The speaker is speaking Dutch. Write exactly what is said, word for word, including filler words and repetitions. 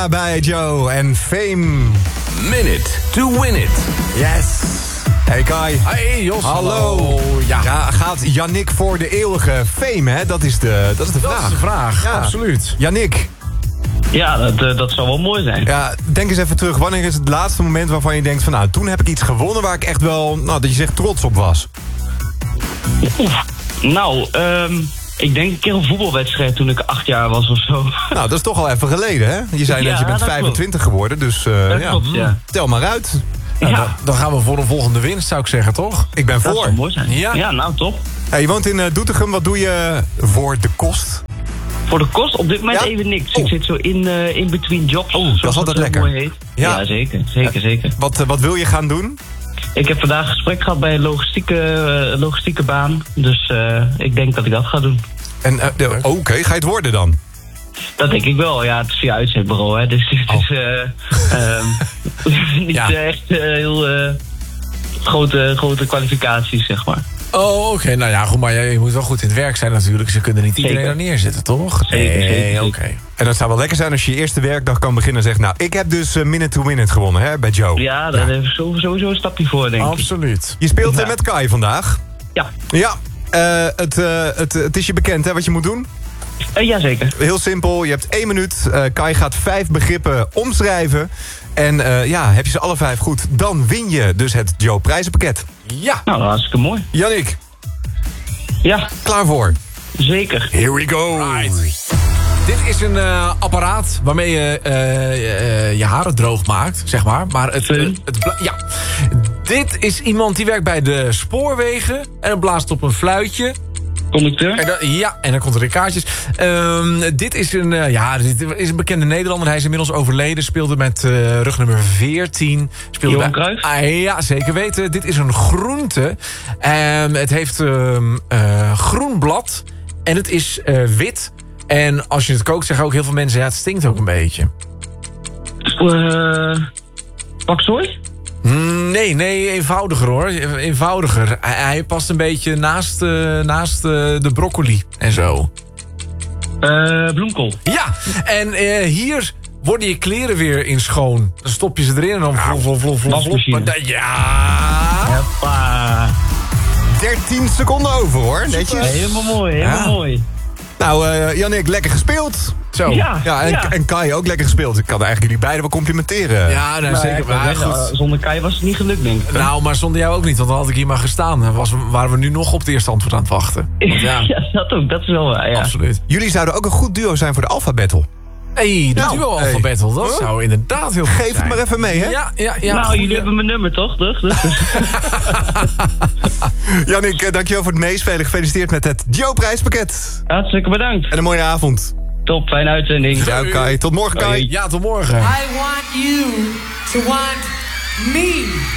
Rihanna bij Joe en Fame. Minute to win it. Yes. Hey Kai. Hey Jos. Hallo. Hallo. Ja. ja, gaat Yannick voor de eeuwige Fame, hè? Dat is de, dat is de Dat vraag. is de vraag, Ja. absoluut. Yannick, Ja, dat, uh, dat zou wel mooi zijn. ja, denk eens even terug. Wanneer is het laatste moment waarvan je denkt van... nou, toen heb ik iets gewonnen waar ik echt wel, nou, dat je zegt trots op was? Oef. Nou, um, ik denk een keer een voetbalwedstrijd toen ik acht jaar was of zo. Nou, dat is toch al even geleden, hè? Je zei net, Ja, je bent dat vijfentwintig geworden, dus uh, Dat ja. klopt, ja. Tel maar uit. Nou, Ja. dan, dan gaan we voor een volgende winst, zou ik zeggen, toch? Ik ben Dat voor. zou mooi zijn. Ja. Ja, nou top. Hey, je woont in uh, Doetinchem. Wat doe je voor de kost? Voor de kost op dit moment Ja? even niks. Oh. Ik zit zo in, uh, in between jobs. Oh, dat is zoals altijd zo lekker. mooi heet. Ja. Ja, zeker. Zeker, zeker. Wat, uh, wat wil je gaan doen? Ik heb vandaag een gesprek gehad bij een logistieke, uh, logistieke baan. Dus uh, ik denk dat ik dat ga doen. En uh, uh, Oké, okay, ga je het worden dan? Dat denk ik wel. Ja, het is via uitzendbureau, hè. Dus het is uh, um, niet Ja. uh, echt uh, heel uh, grote, grote kwalificaties, zeg maar. Oh, oké. Okay. Nou ja, goed, maar je, je moet wel goed in het werk zijn natuurlijk. Ze kunnen niet iedereen Zeker. er neerzetten, toch? Zeker, nee, zeker, oké. zeker. En dat zou wel lekker zijn als je je eerste werkdag kan beginnen en zegt... nou, ik heb dus uh, Minute to Win It gewonnen, hè, bij Joe. Ja, daar heeft sowieso een stapje voor, denk ik. Absoluut. Je speelt uh, Ja. met Kai vandaag. Ja, Ja, uh, het, uh, het, het is je bekend, hè, wat je moet doen? uh, jazeker. Heel simpel, je hebt één minuut. Uh, Kai gaat vijf begrippen omschrijven. En uh, ja, heb je ze alle vijf goed, dan win je dus het Joe prijzenpakket. Ja. Nou, hartstikke mooi. Yannick, Ja, klaar voor? zeker. Here we go. Right. Dit is een uh, apparaat waarmee je uh, uh, je haren droog maakt, zeg maar. Maar het, uh, het bla- ja. Dit is iemand die werkt bij de spoorwegen en dan blaast op een fluitje. Conducteur? En dan, ja, en dan komt er in kaartjes. Um, dit is een, uh, ja, dit is een bekende Nederlander. Hij is inmiddels overleden. Speelde met uh, rugnummer veertien. Speelde Johan bij- Cruijff? Ah, ja, zeker weten. Dit is een groente. Um, het heeft um, uh, groen blad. En het is uh, wit. En als je het kookt, zeggen ook heel veel mensen... ja, het stinkt ook een beetje. Uh, paksoi? Nee, nee, eenvoudiger hoor. Eenvoudiger. Hij, hij past een beetje naast, uh, naast uh, de broccoli en zo. Uh, bloemkool. Ja, en uh, hier worden je kleren weer in schoon. Dan stop je ze erin en dan vlof, vlof, vlof, vlof. wasmachine. Maar, Ja. Hoppa. dertien seconden over, hoor. Netjes. Helemaal mooi, helemaal Ja. mooi. Nou, uh, Yannick, lekker gespeeld. Zo. Ja. Ja, en, en Kai ook lekker gespeeld. Ik kan eigenlijk jullie beiden wel complimenteren. Ja, nou, Nou, ja, zeker. ik wou Maar zeggen, goed. uh, zonder Kai was het niet gelukt, denk ik. Nou, maar zonder jou ook niet, want dan had ik hier maar gestaan. Dan was, waren we nu nog op het eerste antwoord aan het wachten. Want ja, Ja, dat ook. Dat is wel waar, ja. absoluut. Jullie zouden ook een goed duo zijn voor de Alpha Battle. Hé, dat Nou, duo hey. Alpha Battle, dat Huh? zou inderdaad heel goed Geef zijn. het maar even mee, hè? Ja, ja, ja. nou, goeie- jullie hebben mijn nummer, toch? Dus, dus. Yannick, uh, dankjewel voor het meespelen. Gefeliciteerd met het Joe prijspakket. Hartstikke bedankt. En een mooie avond. Top, fijne uitzending. Ja, Kai. Tot morgen, Kai. Ja, tot morgen. I want you to want me.